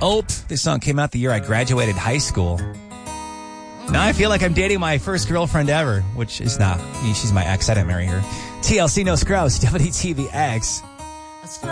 Ope. This song came out the year I graduated high school. Now I feel like I'm dating my first girlfriend ever, which is not. She's my ex. I didn't marry her. TLC, No Scrubs, WTVX.